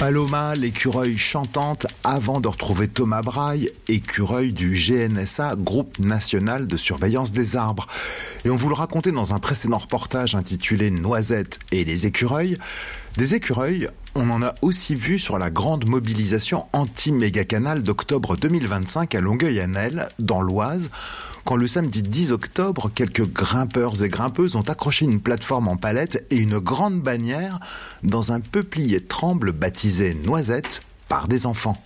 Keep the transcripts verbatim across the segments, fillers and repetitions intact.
Paloma, l'écureuil chantante, avant de retrouver Thomas Braille, écureuil du G N S A, Groupe National de Surveillance des Arbres. Et on vous le racontait dans un précédent reportage intitulé Noisettes et les écureuils. Des écureuils, on en a aussi vu sur la grande mobilisation anti-mégacanal d'octobre deux mille vingt-cinq à Longueuil-Hanel, dans l'Oise, quand le samedi dix octobre, quelques grimpeurs et grimpeuses ont accroché une plateforme en palette et une grande bannière dans un peuplier tremble baptisé Noisette par des enfants.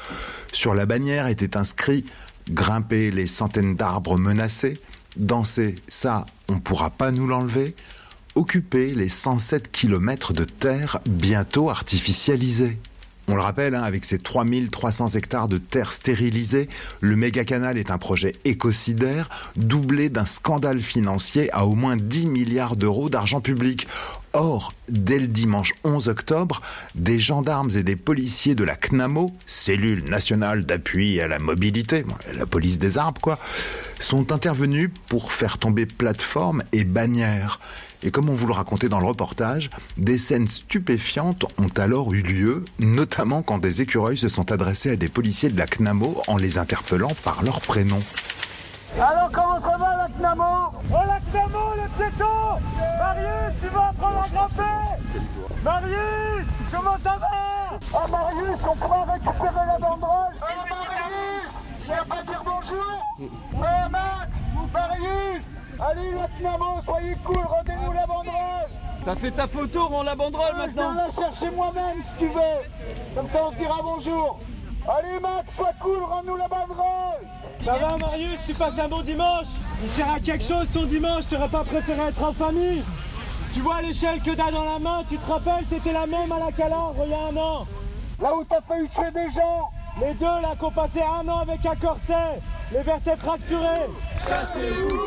Sur la bannière était inscrit « Grimper les centaines d'arbres menacés, danser, ça, on pourra pas nous l'enlever », occuper les cent sept kilomètres de terre bientôt artificialisée. On le rappelle, hein, avec ses trois mille trois cents hectares de terre stérilisée, le méga-canal est un projet écocidaire doublé d'un scandale financier à au moins dix milliards d'euros d'argent public. Or, dès le dimanche onze octobre, des gendarmes et des policiers de la C N A M O, cellule nationale d'appui à la mobilité, la police des arbres quoi, sont intervenus pour faire tomber plateforme et bannière. Et comme on vous le racontait dans le reportage, des scènes stupéfiantes ont alors eu lieu, notamment quand des écureuils se sont adressés à des policiers de la C N A M O en les interpellant par leur prénom. Alors comment ça va la C N A M O? Oh la C N A M O, les piétons! Marius, tu vas apprendre à grimper! Marius, comment ça va? Oh Marius, on pourra récupérer la banderole? Oh Marius, je viens pas dire bonjour? Oh Max, Marius! Allez la C N A M O, soyez cool, rendez-nous la banderole! T'as fait ta photo, rends la banderole euh, maintenant! Je viens la chercher moi-même si tu veux! Comme ça on se dira bonjour! Allez Max, sois cool, rends-nous la banderole! Ça va Marius, tu passes un bon dimanche? Il sert à quelque chose ton dimanche, t'aurais pas préféré être en famille? Tu vois l'échelle que t'as dans la main, tu te rappelles, c'était la même à la Calandre il y a un an. Là où t'as failli tuer des gens! Les deux là qui ont passé un an avec un corset, les vertèbres fracturées.